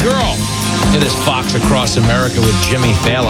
Girl. It is Fox Across America with Jimmy Fallon.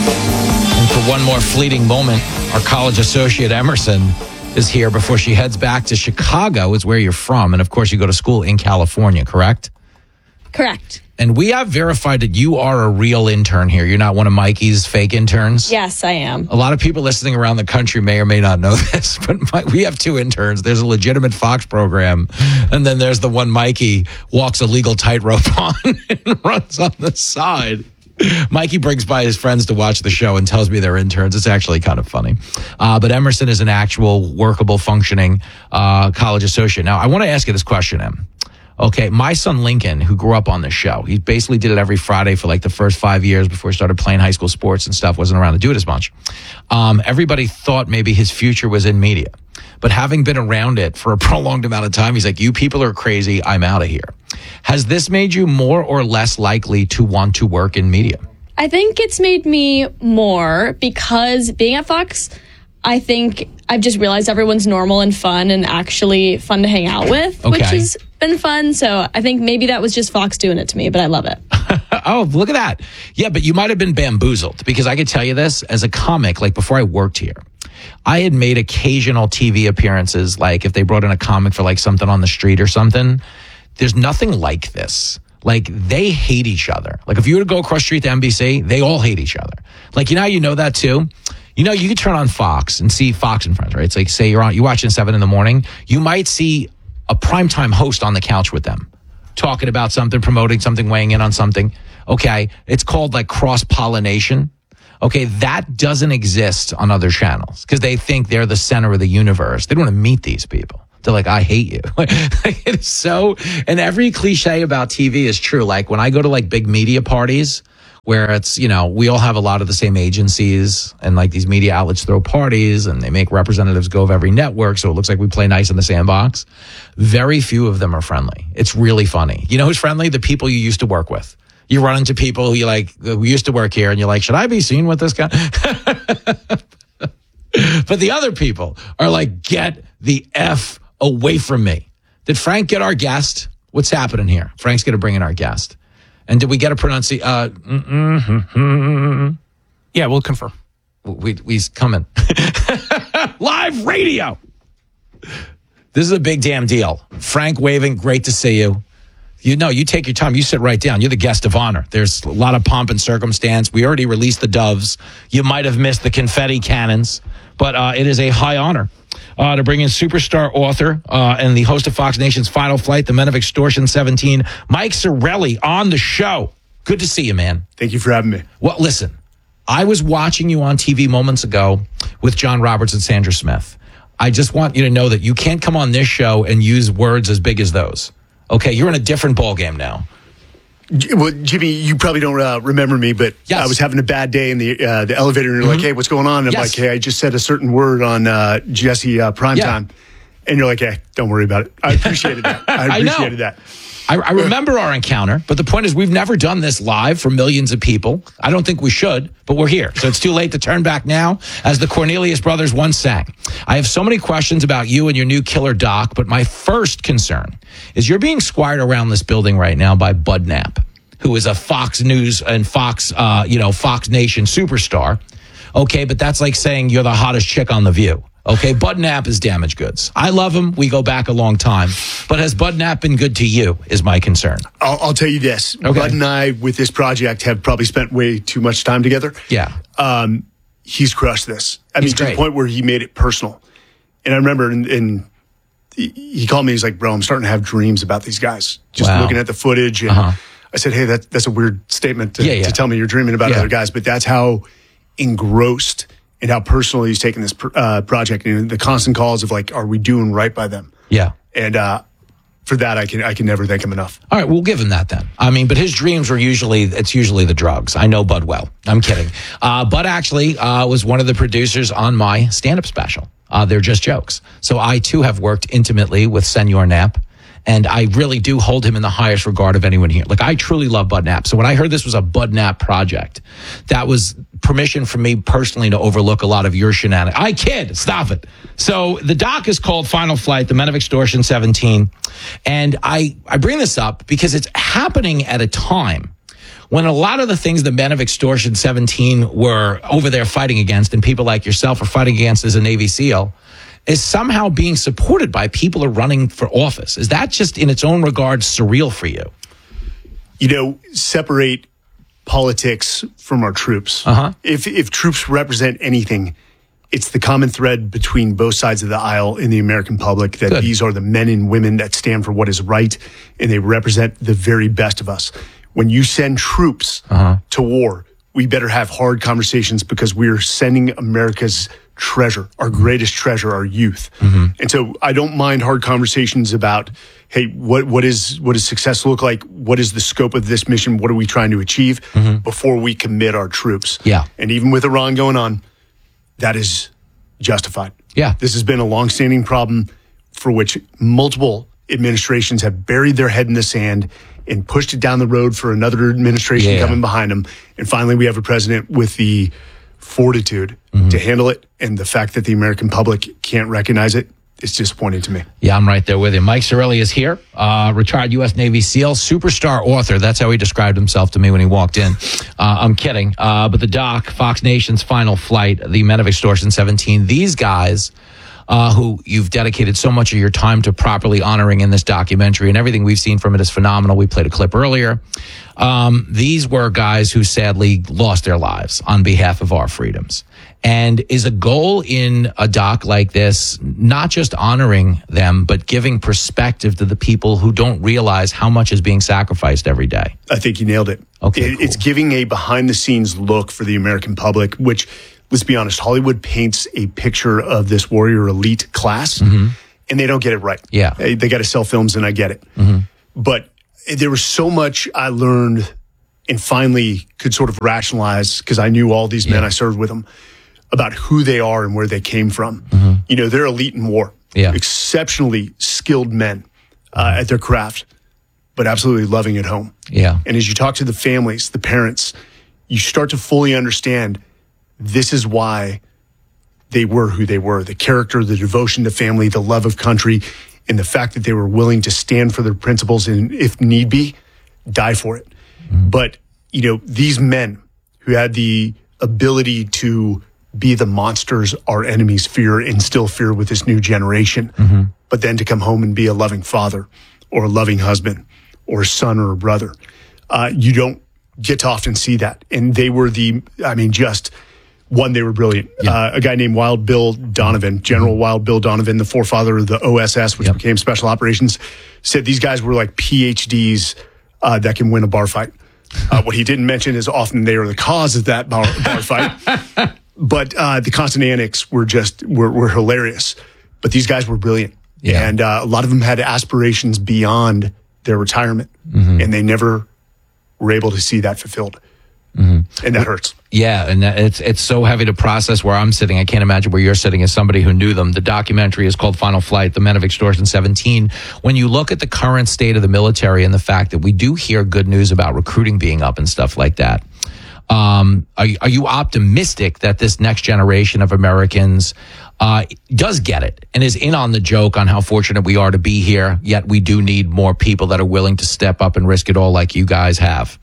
And for one more fleeting moment, our college associate Emerson is here before she heads back to Chicago, is where you're from. And of course, you go to school in California, correct? Correct. And we have verified that you are a real intern here. You're not one of Mikey's fake interns. Yes, I am. A lot of people listening around the country may or may not know this, but we have two interns. There's a legitimate Fox program, and then there's the one Mikey walks a legal tightrope on and runs on the side. Mikey brings by his friends to watch the show and tells me they're interns. It's actually kind of funny. But Emerson is an actual workable, functioning college associate. Now, I want to ask you this question, Em. Okay, my son Lincoln, who grew up on this show, he basically did it every Friday for like the first 5 years before he started playing high school sports and stuff, wasn't around to do it as much. Everybody thought maybe his future was in media. But having been around it for a prolonged amount of time, he's like, you people are crazy, I'm out of here. Has this made you more or less likely to want to work in media? I think it's made me more because being at Fox, I think I've just realized everyone's normal and fun and actually fun to hang out with, which has been fun. So I think maybe that was just Fox doing it to me, but I love it. Oh, look at that. Yeah, but you might have been bamboozled because I could tell you this as a comic, like before I worked here, I had made occasional TV appearances. Like if they brought in a comic for like something on the street or something, there's nothing like this. Like they hate each other. Like if you were to go across the street to NBC, they all hate each other. Like, you know that too? You know, you could turn on Fox and see Fox and Friends, right? It's like, say you're watching 7 in the morning. You might see a primetime host on the couch with them, talking about something, promoting something, weighing in on something. Okay, it's called like cross-pollination. Okay, that doesn't exist on other channels because they think they're the center of the universe. They don't want to meet these people. They're like, I hate you. It's so, and every cliche about TV is true. Like when I go to like big media parties, where it's, we all have a lot of the same agencies and like these media outlets throw parties and they make representatives go of every network. So it looks like we play nice in the sandbox. Very few of them are friendly. It's really funny. You know who's friendly? The people you used to work with. You run into people who you like, who used to work here and you're like, should I be seen with this guy? But the other people are like, get the F away from me. Did Frank get our guest? What's happening here? Frank's going to bring in our guest. And did we get a pronunciation? Yeah, we'll confirm. He's coming. Live radio. This is a big damn deal. Frank waving, great to see you. You take your time. You sit right down. You're the guest of honor. There's a lot of pomp and circumstance. We already released the doves. You might have missed the confetti cannons, but it is a high honor to bring in superstar author and the host of Fox Nation's Final Flight, The Men of Extortion 17, Mike Sarraille on the show. Good to see you, man. Thank you for having me. Well, listen, I was watching you on TV moments ago with John Roberts and Sandra Smith. I just want you to know that you can't come on this show and use words as big as those. Okay, you're in a different ballgame now. Well, Jimmy, you probably don't remember me, but yes. I was having a bad day in the elevator, and you're like, hey, what's going on? And I'm like, hey, I just said a certain word on Jesse Primetime. And you're like, hey, don't worry about it. I appreciated that. I appreciated that. I remember our encounter, but the point is we've never done this live for millions of people. I don't think we should, but we're here. So it's too late to turn back now, as the Cornelius brothers once sang. I have so many questions about you and your new killer doc, but my first concern is you're being squired around this building right now by Bud Knapp, who is a Fox News and Fox Nation superstar. Okay, but that's like saying you're the hottest chick on The View. Okay, Bud Knapp is damaged goods. I love him. We go back a long time. But has Bud Knapp been good to you is my concern. I'll tell you this. Okay. Bud and I, with this project, have probably spent way too much time together. Yeah. He's crushed this. He's to the point where he made it personal. And I remember he called me. He's like, bro, I'm starting to have dreams about these guys. Just looking at the footage. And I said, hey, that's a weird statement to tell me you're dreaming about other guys. But that's how engrossed and how personal he's taken this project, and the constant calls of like, are we doing right by them? Yeah. And for that, I can never thank him enough. All right, we'll give him that then. I mean, but his dreams were usually the drugs. I know Bud well. I'm kidding. Bud actually was one of the producers on my stand-up special. They're Just Jokes. So I too have worked intimately with Senor Knapp. And I really do hold him in the highest regard of anyone here. Like, I truly love Bud Knapp. So when I heard this was a Bud Knapp project, that was permission for me personally to overlook a lot of your shenanigans. I kid. Stop it. So the doc is called Final Flight, The Men of Extortion 17. And I bring this up because it's happening at a time when a lot of the things the Men of Extortion 17 were over there fighting against, and people like yourself are fighting against as a Navy SEAL, is somehow being supported by people who are running for office. Is that just in its own regard surreal for you? You know, separate politics from our troops. If troops represent anything, it's the common thread between both sides of the aisle in the American public that these are the men and women that stand for what is right, and they represent the very best of us. When you send troops to war, we better have hard conversations, because we're sending America's treasure, our greatest treasure, our youth. And so I don't mind hard conversations about, hey, what does success look like? What is the scope of this mission? What are we trying to achieve before we commit our troops? Yeah. And even with Iran going on, that is justified. Yeah. This has been a longstanding problem for which multiple administrations have buried their head in the sand and pushed it down the road for another administration coming behind them. And finally, we have a president with the fortitude to handle it. And the fact that the American public can't recognize it, it's disappointing to me. Yeah, I'm right there with you. Mike Sarraille is here, retired U.S. Navy SEAL, superstar author. That's how he described himself to me when he walked in. I'm kidding. But the doc, Fox Nation's Final Flight, The Men of Extortion 17, these guys who you've dedicated so much of your time to properly honoring in this documentary, and everything we've seen from it is phenomenal. We played a clip earlier. These were guys who sadly lost their lives on behalf of our freedoms. And is a goal in a doc like this not just honoring them, but giving perspective to the people who don't realize how much is being sacrificed every day? I think you nailed it. Okay, cool. It's giving a behind-the-scenes look for the American public, which, let's be honest, Hollywood paints a picture of this warrior elite class, and they don't get it right. Yeah. They got to sell films, and I get it. But there was so much I learned and finally could sort of rationalize, because I knew all these men, I served with them, about who they are and where they came from. You know, they're elite in war, exceptionally skilled men at their craft, but absolutely loving at home. Yeah. And as you talk to the families, the parents, you start to fully understand this is why they were who they were. The character, the devotion to family, the love of country, and the fact that they were willing to stand for their principles and, if need be, die for it. But, you know, these men who had the ability to be the monsters our enemies fear, instill fear with this new generation, but then to come home and be a loving father or a loving husband or a son or a brother. You don't get to often see that. And they were they were brilliant. A guy named Wild Bill Donovan, General Wild Bill Donovan, the forefather of the OSS, which became Special Operations, said these guys were like PhDs that can win a bar fight. What he didn't mention is often they are the cause of that bar fight. But the constant antics were hilarious. But these guys were brilliant. Yeah. And a lot of them had aspirations beyond their retirement. And they never were able to see that fulfilled. And that hurts. Yeah, and it's so heavy to process where I'm sitting. I can't imagine where you're sitting as somebody who knew them. The documentary is called Final Flight, The Men of Extortion 17. When you look at the current state of the military and the fact that we do hear good news about recruiting being up and stuff like that, are you optimistic that this next generation of Americans does get it and is in on the joke on how fortunate we are to be here, yet we do need more people that are willing to step up and risk it all like you guys have?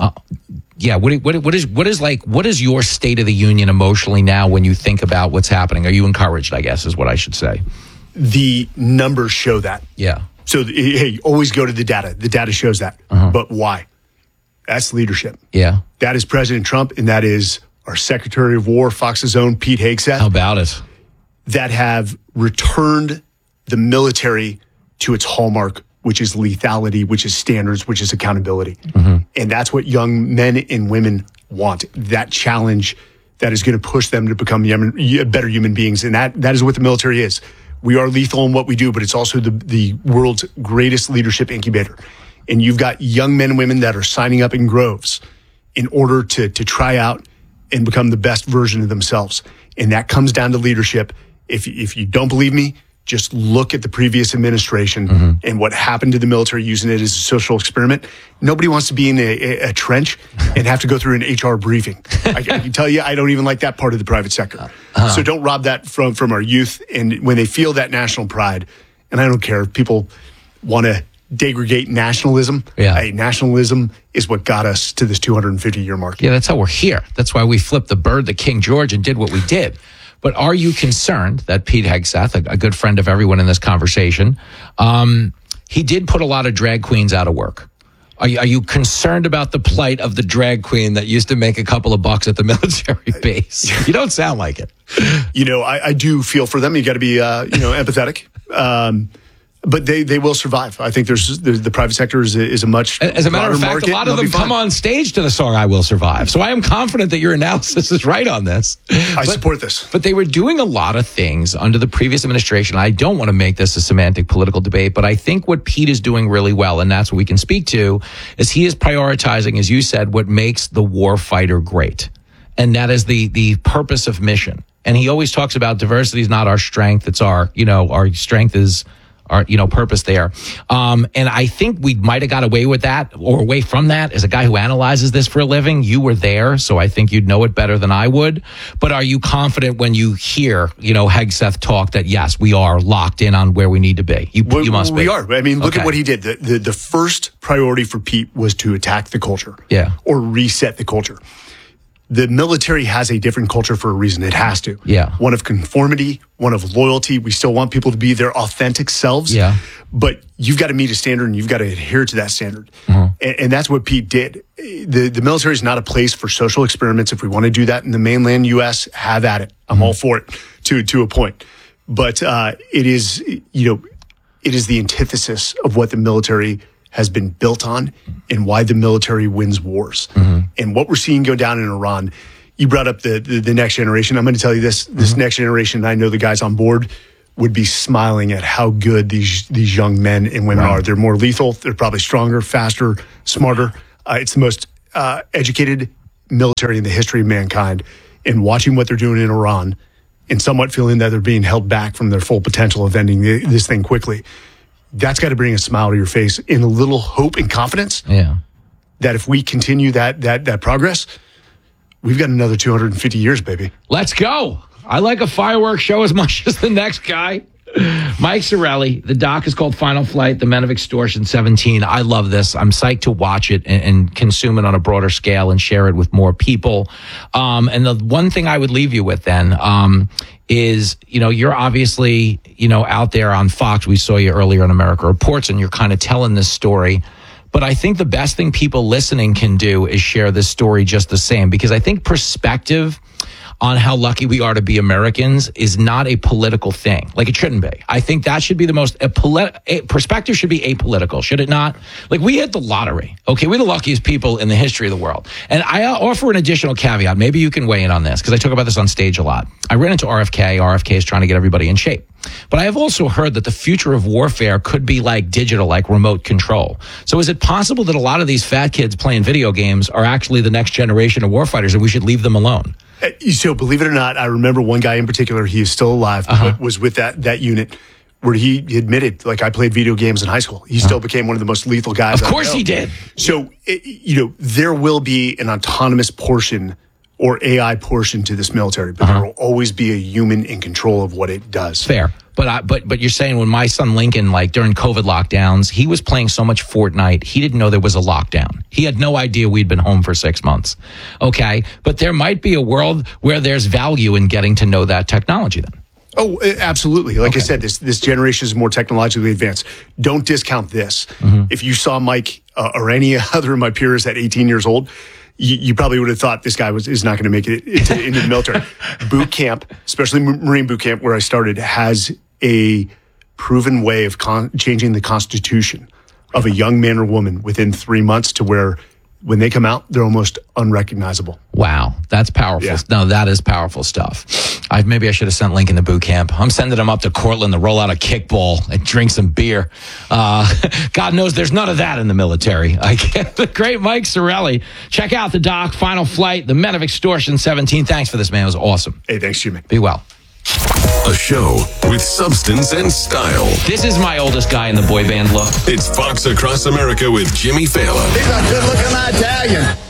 What is your state of the union emotionally now when you think about what's happening? Are you encouraged, I guess, is what I should say. The numbers show that. Yeah. So, hey, always go to the data. The data shows that. But why? That's leadership. Yeah. That is President Trump, and that is our Secretary of War, Fox's own Pete Hegseth. How about it? That have returned the military to its hallmark, which is lethality, which is standards, which is accountability. And that's what young men and women want, that challenge that is going to push them to become better human beings. And that is what the military is. We are lethal in what we do, but it's also the world's greatest leadership incubator. And you've got young men and women that are signing up in groves in order to try out and become the best version of themselves. And that comes down to leadership. If you don't believe me, just look at the previous administration and what happened to the military using it as a social experiment. Nobody wants to be in a trench and have to go through an HR briefing. I can tell you, I don't even like that part of the private sector. So don't rob that from our youth. And when they feel that national pride, and I don't care if people want to degrade nationalism. Hey, nationalism is what got us to this 250-year mark. Yeah, that's how we're here. That's why we flipped the bird to King George and did what we did. But are you concerned that Pete Hegseth, a good friend of everyone in this conversation, he did put a lot of drag queens out of work? Are you concerned about the plight of the drag queen that used to make a couple of bucks at the military base? You don't sound like it. I do feel for them. You got to be, empathetic. But they will survive. I think the private sector is a much as a matter of fact, a lot of them come on stage to the song "I Will Survive." So I am confident that your analysis is right on this. I support this. But they were doing a lot of things under the previous administration. I don't want to make this a semantic political debate, but I think what Pete is doing really well, and that's what we can speak to, is he is prioritizing, as you said, what makes the war fighter great, and that is the purpose of mission. And he always talks about diversity is not our strength; it's our strength is our purpose there. And I think we might have got away with that or away from that. As a guy who analyzes this for a living, you were there, so I think you'd know it better than I would. But are you confident when you hear, Hegseth talk that, yes, we are locked in on where we need to be? You must be. We are. I mean, look at what he did. The first priority for Pete was to attack the culture. Yeah. Or reset the culture. The military has a different culture for a reason. It has to. Yeah. One of conformity, one of loyalty. We still want people to be their authentic selves. Yeah. But you've got to meet a standard and you've got to adhere to that standard. And that's what Pete did. The military is not a place for social experiments. If we want to do that in the mainland U.S., have at it. I'm all for it to a point. But it is the antithesis of what the military has been built on and why the military wins wars. And what we're seeing go down in Iran, you brought up the next generation. I'm going to tell you this next generation, I know the guys on board would be smiling at how good these young men and women are. They're more lethal. They're probably stronger, faster, smarter. It's the most educated military in the history of mankind. And watching what they're doing in Iran and somewhat feeling that they're being held back from their full potential of ending this thing quickly, that's got to bring a smile to your face and a little hope and confidence. Yeah. That if we continue that progress, we've got another 250 years, baby. Let's go. I like a fireworks show as much as the next guy. Mike Sarraille, the doc is called Final Flight, The Men of Extortion 17. I love this. I'm psyched to watch it and consume it on a broader scale and share it with more people. And the one thing I would leave you with then is, you're obviously, out there on Fox. We saw you earlier on America Reports, and you're kind of telling this story. But I think the best thing people listening can do is share this story just the same, because I think perspective on how lucky we are to be Americans is not a political thing. Like, it shouldn't be. I think that should be the most, perspective should be apolitical, should it not? Like, we hit the lottery, okay? We're the luckiest people in the history of the world. And I offer an additional caveat. Maybe you can weigh in on this, because I talk about this on stage a lot. I ran into RFK. RFK is trying to get everybody in shape. But I have also heard that the future of warfare could be like digital, like remote control. So is it possible that a lot of these fat kids playing video games are actually the next generation of warfighters, and we should leave them alone? So believe it or not, I remember one guy in particular, he is still alive, but was with that unit where he admitted, like, I played video games in high school. He still became one of the most lethal guys. Of course he did. So, there will be an autonomous portion or AI portion to this military, but there will always be a human in control of what it does. Fair. But you're saying when my son Lincoln, like during COVID lockdowns, he was playing so much Fortnite, he didn't know there was a lockdown. He had no idea we'd been home for 6 months. Okay. But there might be a world where there's value in getting to know that technology then. Oh, absolutely. Like I said, this generation is more technologically advanced. Don't discount this. If you saw Mike or any other of my peers at 18 years old, you probably would have thought this guy is not going to make it into the military. Boot camp, especially Marine boot camp, where I started, has a proven way of changing the constitution of a young man or woman within 3 months to where when they come out, they're almost unrecognizable. Wow, that's powerful. Yeah. No, that is powerful stuff. Maybe I should have sent Lincoln to boot camp. I'm sending him up to Cortland to roll out a kickball and drink some beer. God knows there's none of that in the military. I get the great Mike Sarraille. Check out the doc, Final Flight, The Men of Extortion 17. Thanks for this, man. It was awesome. Hey, thanks, Jimmy. Be well. A show with substance and style. This is my oldest guy in the boy band look. It's Fox Across America with Jimmy Fallon. He's a good-looking Italian.